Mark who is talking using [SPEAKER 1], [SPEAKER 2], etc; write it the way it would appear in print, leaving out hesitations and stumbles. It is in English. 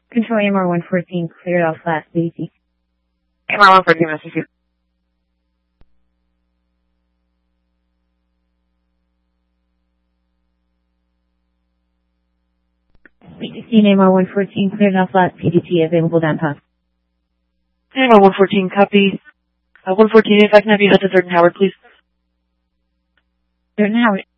[SPEAKER 1] Control AMR 114, cleared off last BT.
[SPEAKER 2] AMR 114, message you.
[SPEAKER 1] B16 AMR 114, cleared off last PDT, available downtown.
[SPEAKER 2] AMR 114, copy. 114, if I can have you head to 3rd and Howard, please.
[SPEAKER 1] 3rd and Howard.